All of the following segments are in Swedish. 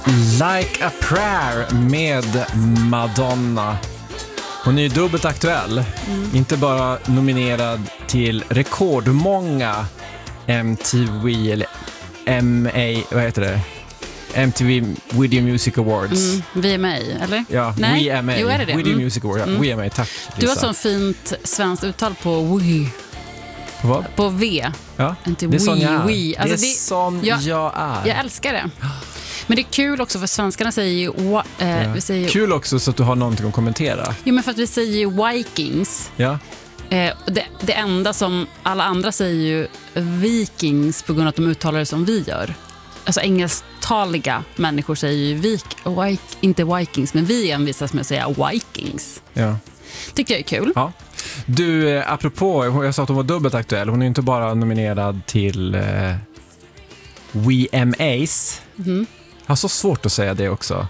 Like a Prayer med Madonna. Hon är ju dubbelt aktuell. Inte bara nominerad till rekordmånga MTV eller MA, vad heter det? MTV Video Music Awards. VMA, eller? Ja, Nej? VMA. Jo, är det det? Video Music Awards. Ja, VMA, tack. Lisa. Du har sån fint svenskt uttal på W. På vad? På V. Ja, Inte det är sån jag är. we. Alltså det är sån jag är. Jag älskar det. Men det är kul också för svenskarna säger ju... vi säger, Kul också så att du har någonting att kommentera. Jo, men för att vi säger ju Vikings. Ja. Det enda som alla andra säger ju Vikings på grund av att de uttalar det som vi gör. Alltså engelsktaliga människor säger ju inte Vikings, men vi envisas med att säga Vikings. Ja. Tycker jag är kul. Ja. Du, apropå, jag sa att hon var dubbelt aktuell. Hon är ju inte bara nominerad till VMAs. Jag har så svårt att säga det också.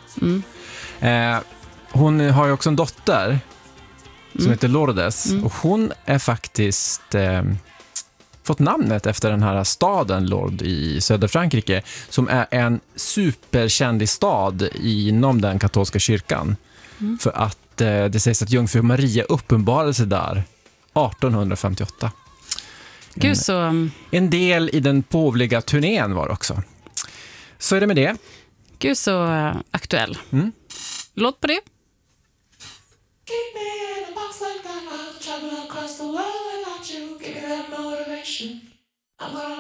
Hon har ju också en dotter som heter Lourdes. Och hon är faktiskt fått namnet efter den här staden Lourdes i södra Frankrike, som är en superkänd stad inom den katolska kyrkan. För att det sägs att Jungfru Maria uppenbarade sig där 1858. Gud, så... En del i den påvliga turnén var också. Så är det med det. Gud, så aktuell. Låt på det. Keep me in a box like that. I'll travel across the world without you. Give me that motivation. I'm gonna